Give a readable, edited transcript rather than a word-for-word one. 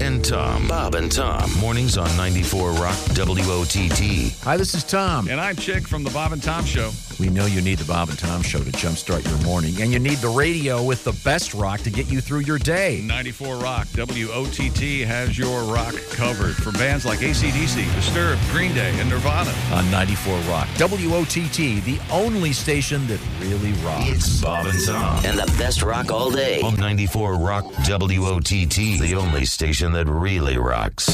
and Tom. Bob and Tom. Mornings on 94 Rock WOTT. Hi, this is Tom. And I'm Chick from the Bob and Tom Show. We know you need the Bob and Tom Show to jumpstart your morning, and you need the radio with the best rock to get you through your day. 94 Rock WOTT has your rock covered for bands like AC/DC, Disturbed, Green Day, and Nirvana. On 94 Rock WOTT, the only station that really rocks. It's Bob and Tom. And the best rock all day. On 94 Rock WOTT, the only station that really rocks.